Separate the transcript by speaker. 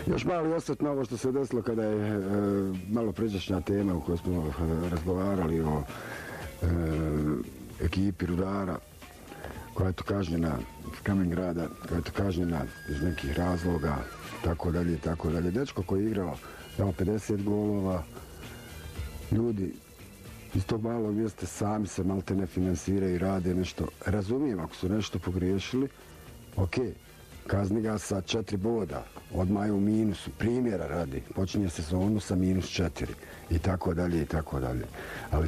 Speaker 1: Još mali osvrt na ovo što se desilo kada je malo pređašnja tema u kojoj smo razgovarali o ekipi Rudara koja je to kažnjena Kamen Grada, koja je to kažnjena iz nekih razloga, tako dalje, tako dalje. Dečko koji je igrao 50 golova, ljudi iz tog malog mjesta sami se malte ne finansiraju i rade nešto. Razumijem, ako su nešto pogriješili, ok, kazni ga sa 4 boda, odmah je u minusu, primjera radi, počinje sezonu sa -4 i tako dalje i tako dalje. Ali